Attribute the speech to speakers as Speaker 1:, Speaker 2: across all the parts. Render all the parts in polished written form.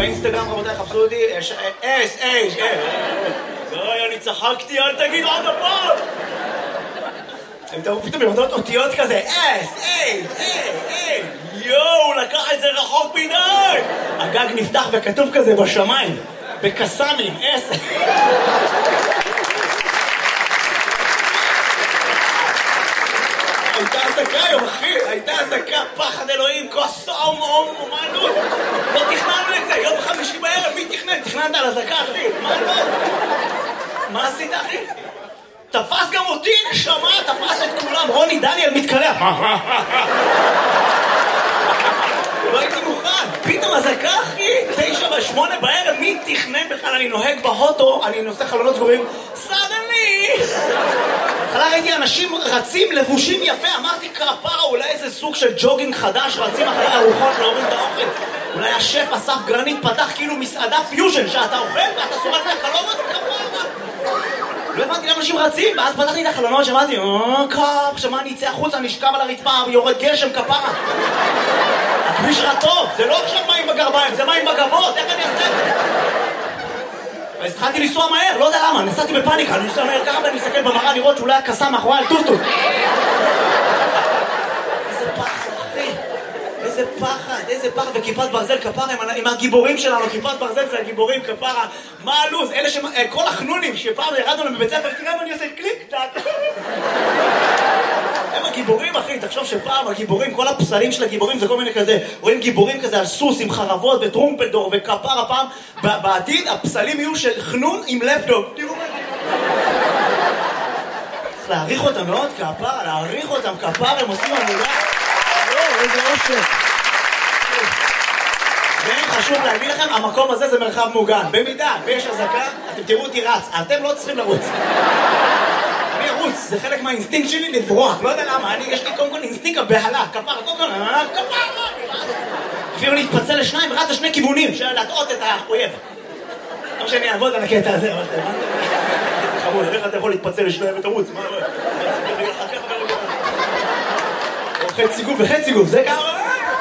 Speaker 1: באינסטגרם, רבותיי, חפשו אותי, S-H, אוי, אני צחקתי, אל תגיד עוד הפעם! הם תראו פתאום יורדות אותיות כזה, S-H, יואו, לקח את זה רחוק מדי! הגג נפתח וכתוב כזה בשמיים, בקסמים, S. הייתה הזקה היום, אחי, הייתה הזקה, פחד אלוהים, כוס אומנות. לא תכננו את זה, יום חמישי בערב, מי תכנן? תכננת על הזקה, אחי, מה לא? מה עשית, אחי? תפס גם אותי, נשמה, תפס את כולם, רוני דניאל מתקלח. לא הייתי מוכן, פתאום הזקה, אחי, 9 ו8 בערב, מי תכנן בכלל? אני נוהג בהוטו, אני נושא חלונות סגורים, סדני! בהתחלה ראיתי אנשים רצים לבושים יפה, אמרתי כפרה, אולי איזה סוג של ג'וגינג חדש, רצים אחרי ארוחות להוריד את האוכל. אולי השף אסף גרנית פתח כאילו מסעדה פיוז'ן, שאתה אוכל ואתה שורק מהקלונות, כפרה. לא הבנתי למה אנשים רצים, ואז פתחתי את החלונות, שמעתי, שמה אני אצא החוצה, נשכב על הרצפה, יורד גשם, כפרה. הכביש רע טוב, זה לא עכשיו מים בגרביים, זה מים בגבות, איך אני אעשה את זה? אז התחלתי לנסוע מהר, לא יודע למה, נסעתי בפאניקה, אני נוסע מהר ככה ואני מסתכל במראה לראות שאולי הקסם מאחורי על טוטו. איזה פחד, אחי, איזה פחד, וכיפת ברזל כפרה עם הגיבורים שלנו, כיפת ברזל זה הגיבורים כפרה, מה הלוז? אלה כל החנונים שפעם ירדנו להם בבית ספר, תראה מה אני עושה, קליק, טק. הם הגיבורים, אחי, תחשוב שפעם הגיבורים, כל הפסלים של הגיבורים זה כל מיני כזה, רואים גיבורים כזה על סוס עם חרבות וטרומפלדור וכפרה פעם, בעתיד הפסלים יהיו של חנון עם לפטופ. תראו מה זה. צריך להעריך אותם מאוד, כפרה, להעריך אותם, כפרה, הם עושים עבודה. איזה אושר. וחשוב להגיד לכם, המקום הזה זה מרחב מוגן. במידה ויש הזקה, אתם תראו אותי רץ, אתם לא צריכים לרוץ. אני ארוץ, זה חלק מהאינסטינקט שלי לברוח, לא יודע למה, יש לי קודם כל אינסטינקט הבהלה, כפרה, כפרה, אפילו להתפצל לשניים ורץ לשני כיוונים, של להטעות את האויב. לא שאני אעבוד על הקטע הזה, אבל אתה הבנת? זה חמוד, איך אתה יכול להתפצל לשניים ותרוץ? מה לא? או חצי גוף וחצי גוף, זה ככה?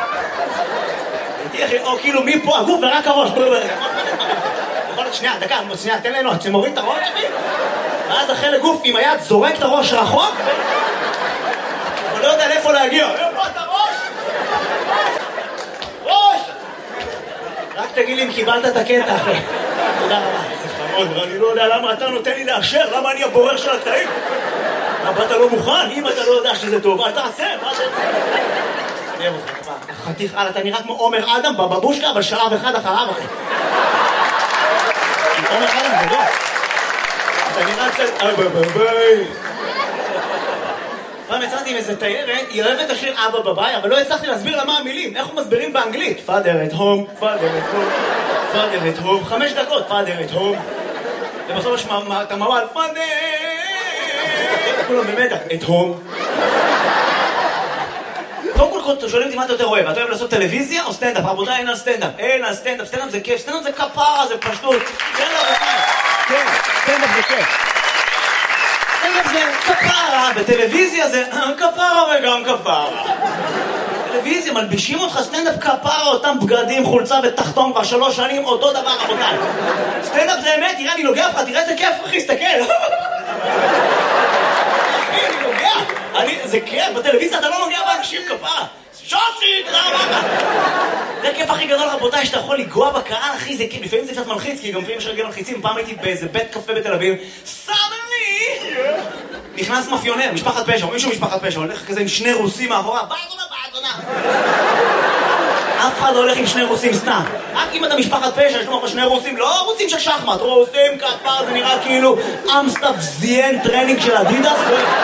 Speaker 1: או כאילו מפה הגוף ורק הראש. יכול להיות שנייה, דקה, שנייה, תן ליהנות, שמוריד את הראש, ואז החלק גוף עם היד זורק את הראש רחוק, אבל לא יודע לאיפה להגיע. איפה את הראש? ראש! רק תגיד לי אם קיבלת את הקטע, אחי. תודה רבה. זה חמוד, ואני לא יודע למה אתה נותן לי לאשר, למה אני הבורר של הקטעים? למה אתה לא מוכן? אם אתה לא יודע שזה טוב, אל תעשה, מה זה? חתיך, אתה נראה כמו עומר אדם בבבושקה, אבל שלב אחד אחריו, אחי. עומר אדם, זה לא. אתה נראה קצת... ביי. פעם יצאתי עם איזה תיירת, היא אוהבת השיר אבא בביי, אבל לא הצלחתי להסביר לה מה המילים, איך הוא מסבירים באנגלית. Father at home, Father at home, Father at home, 5 דקות, Father at home. ובסוף יש את המוואל, Father! כולם במדע, at home. קודם כל שואלים אותי מה אתה יותר אוהב, אתה אוהב לעשות טלוויזיה או סטנדאפ? רבותיי, אין על סטנדאפ, סטנדאפ זה כיף, סטנדאפ זה כפרה, זה פשטות. כן, סטנדאפ זה כיף. סטנדאפ זה כפרה, בטלוויזיה זה כפרה וגם כפרה. טלוויזיה, מלבישים אותך סטנדאפ כפרה, אותם בגדים, חולצה ותחתון כבר 3 שנים, אותו דבר, רבותיי. סטנדאפ זה אמת, תראה, אני נוגע לך, תראה איזה כיף, אחי, סתכל. זה כיף, בטלוויזיה אתה לא נוגע באנשים כפרה. שושי, תראה מה? זה הכיף הכי גדול, רבותיי, שאתה יכול לגוע בקהל, אחי, זה כיף. לפעמים זה קצת מלחיץ, כי גם לפעמים יש רגעים מלחיצים. פעם הייתי באיזה בית קפה בתל אביב, סדני! נכנס מאפיונר, משפחת פשע, או מישהו משפחת פשע, הולך כזה עם 2 רוסים מאחורה, באדונה. אף אחד לא הולך עם 2 רוסים סתם. רק אם אתה משפחת פשע, יש לך 2 רוסים, לא רוסים של שחמט, רוסים כפר, זה נראה כאילו אמסטאפ זיין טרנינג של אדידס.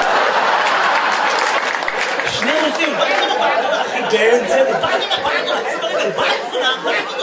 Speaker 1: 2 רוסים, באדונה, אחי, באמצע, באדונה.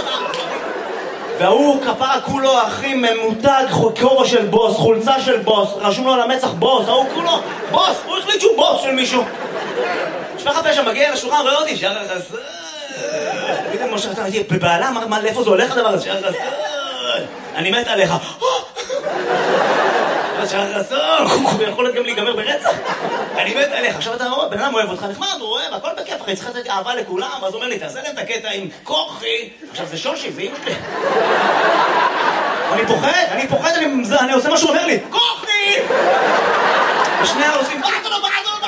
Speaker 1: והוא כפרה כולו, אחי, ממותג, כובע של בוס, חולצה של בוס, רשום לו על המצח בוס, ההוא כולו, בוס, הוא החליט שהוא בוס של מישהו. משפחת פשע מגיע לשולחן, רואה אותי, שער חסר. תגידי, משה, אתה מגיע, בבעלה, לאיפה זה הולך הדבר הזה? שער חסר. אני מת עליך. שהרסון, הוא יכול גם להיגמר ברצח. אני מת עליך. עכשיו אתה אומר, בן אדם אוהב אותך נחמד, הוא אוהב, הכל בכיף, אחי, צריך לתת אהבה לכולם, אז הוא אומר לי, תעשה להם את הקטע עם כוחי. עכשיו זה שושי, זה אמא שלי. אני פוחד, אני עושה מה שהוא אומר לי, כוחי! ושני העושים, בעדו.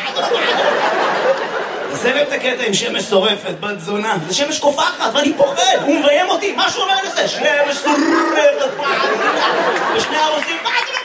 Speaker 1: תעשה להם את הקטע עם שמש שורפת, בת זונה. זה שמש קופחת, ואני פוחד, הוא מביים אותי, מה שהוא אומר לי זה, שמש שורפת, ושני העושים, בעדו.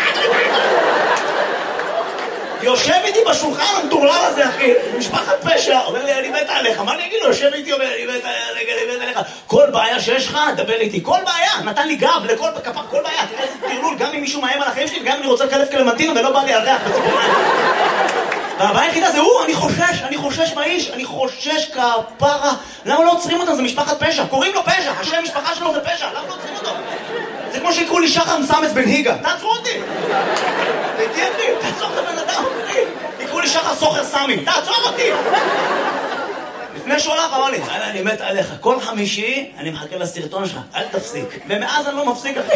Speaker 1: יושב איתי בשולחן המטורלל הזה, אחי, משפחת פשע, אומר לי, אני מת עליך, מה אני אגיד לו? יושב איתי, אומר, אני מת עליך. כל בעיה שיש לך, דבר איתי, כל בעיה, נתן לי גב לכל כפר, כל בעיה, תראה איזה תרלול, גם אם מישהו מאיים על החיים שלי, וגם אם אני רוצה לקלף קלמנטינה ולא בא לי על ריח בציפורניים. והבעיה היחידה זה הוא, אני חושש מהאיש, אני חושש כפרה. למה לא עוצרים אותם? זה משפחת פשע, קוראים לו פשע, השם משפחה שלו זה פשע, למה לא עוצרים אותו? זה כמו שיקראו לי שחר מסמס בן היגה, תעצרו אותי! תהיה אחי, תעצור את הבן אדם, יקראו לי שחר סוחר סמי, תעצור אותי! לפני שהוא הלך אמר לי, אני מת עליך, כל חמישי אני מחכה לסרטון שלך, אל תפסיק. ומאז אני לא מפסיק, אחי.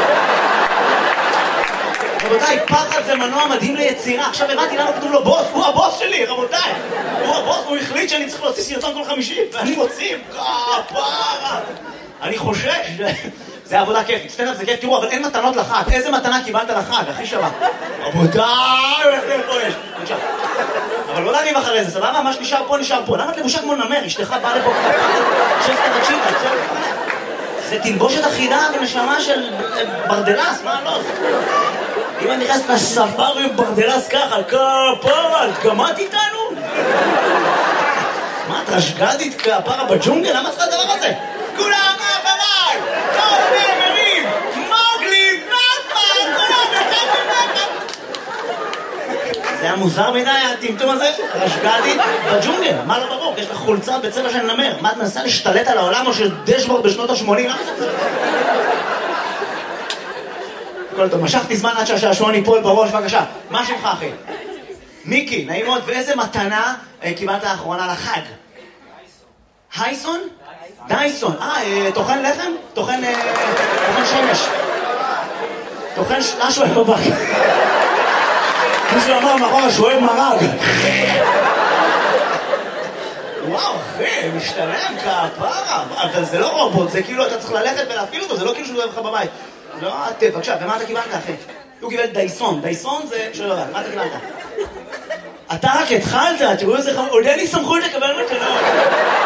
Speaker 1: רבותיי, פחד זה מנוע מדהים ליצירה. עכשיו הבנתי למה כתוב לו בוס, הוא הבוס שלי, רבותיי. הוא הבוס, הוא החליט שאני צריך להוציא סרטון כל חמישי, ואני מוציא, כפרה. אני חושש, זה עבודה כיפית, סטנדאפ זה כיף, תראו, אבל אין מתנות לחג. איזה מתנה קיבלת לחג, הכי שווה? רבותיי, איך זה פה יש? בבקשה. אבל לא להריב אחרי זה, סבבה? מה שנשאר פה, נשאר פה. למה את לבושה כמו נמר? אשתך באה לפה שסטה וצ'יטה, זה תלבושת אחידה ונשמה של ברדלס, מה לא? אם אני נכנס לספארי ברדלס ככה, כפרה, גמרת איתנו? מה, את רשגדית כפרה בג'ונגל? למה צריכה הדבר הזה? כולם אחריי! כל נאמרים! מוגלי, נאפה! כולם אחריי! זה היה מוזר מדי, הטמטום הזה? רשגדית בג'ונגל, מה לא ברור? יש לך חולצה בצבע של נמר. מה, את מנסה להשתלט על העולם או של דשבורד בשנות ה-80? הכל טוב, משכתי זמן עד שהשעשועון ייפול בראש, בבקשה. מה שמך, אחי? מיקי, נעים מאוד, ואיזה מתנה קיבלת לאחרונה לחג? הייסון? דייסון. טוחן לחם? טוחן שמש. טוחן משהו בבק. מישהו אמר מאחורה שהוא אוהב מרג. וואו, אחי, משתלם כפרה. אבל זה לא רובוט, זה כאילו אתה צריך ללכת ולהפעיל אותו, זה לא כאילו שהוא אוהב לך בבית. לא, בבקשה, ומה אתה קיבלת, אחי? הוא קיבל דייסון. דייסון זה שלא יודע, מה אתה קיבלת? אתה רק התחלת, תראו איזה עוד אין לי סמכות לקבל מתנות.